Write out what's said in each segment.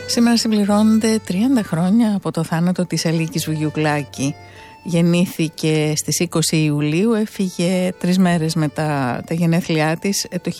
Σήμερα συμπληρώνονται 30 χρόνια από το θάνατο της Αλίκης Βουγιουκλάκη. Γεννήθηκε στις 20 Ιουλίου, έφυγε 3 μέρες μετά τα γενέθλιά της το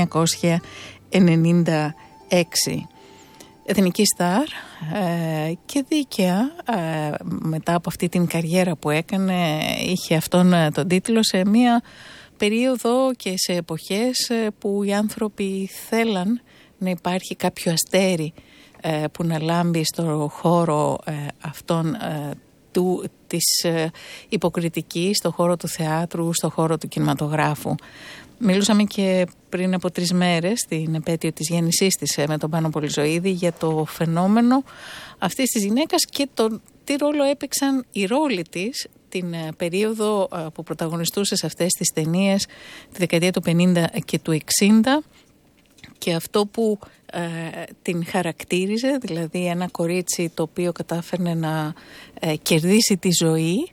1996. Εθνική στάρ και δίκαια, μετά από αυτή την καριέρα που έκανε, είχε αυτόν τον τίτλο σε μια περίοδο και σε εποχές που οι άνθρωποι θέλαν να υπάρχει κάποιο αστέρι που να λάμπει στο χώρο αυτόν της υποκριτικής, στο χώρο του θεάτρου, στο χώρο του κινηματογράφου. Μιλούσαμε και πριν από 3 μέρες, στην επέτειο της γέννησής της με τον Πάνο Πολυζωίδη, για το φαινόμενο αυτής της γυναίκας και τι ρόλο έπαιξαν οι ρόλοι της την περίοδο που πρωταγωνιστούσε σε αυτές τις ταινίες τη δεκαετία του 50 και του 60, και αυτό που την χαρακτήριζε, δηλαδή ένα κορίτσι το οποίο κατάφερνε να κερδίσει τη ζωή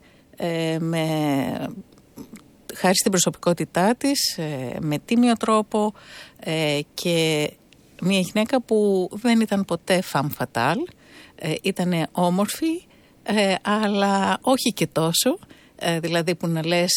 χάρη στην προσωπικότητά της, με τίμιο τρόπο, και μια γυναίκα που δεν ήταν ποτέ femme fatale, ήταν όμορφη, αλλά όχι και τόσο, δηλαδή που να λες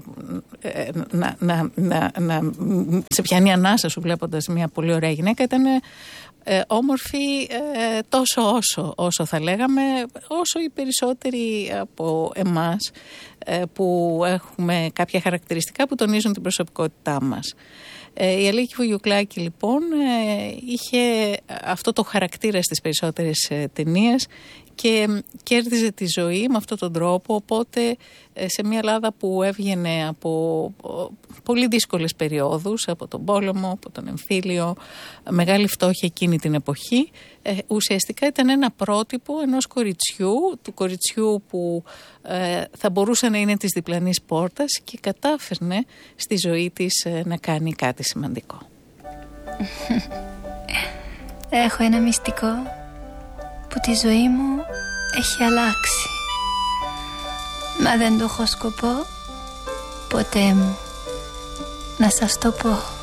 να σε πιάνει ανάσα σου βλέποντας μια πολύ ωραία γυναίκα. Ήταν όμορφη τόσο όσο θα λέγαμε, όσο οι περισσότεροι από εμάς που έχουμε κάποια χαρακτηριστικά που τονίζουν την προσωπικότητά μας. Η Αλίκη Βουγιουκλάκη λοιπόν είχε αυτό το χαρακτήρα στις περισσότερες ταινίες και κέρδιζε τη ζωή με αυτόν τον τρόπο, οπότε σε μια Ελλάδα που έβγαινε από πολύ δύσκολες περιόδους, από τον πόλεμο, από τον εμφύλιο, μεγάλη φτώχεια εκείνη την εποχή, ουσιαστικά ήταν ένα πρότυπο ενός κοριτσιού, του κοριτσιού που θα μπορούσε να είναι της διπλανής πόρτας και κατάφερνε στη ζωή της να κάνει κάτι σημαντικό. Έχω ένα μυστικό που τη ζωή μου έχει αλλάξει, μα δεν το έχω σκοπό ποτέ μου να σας το πω.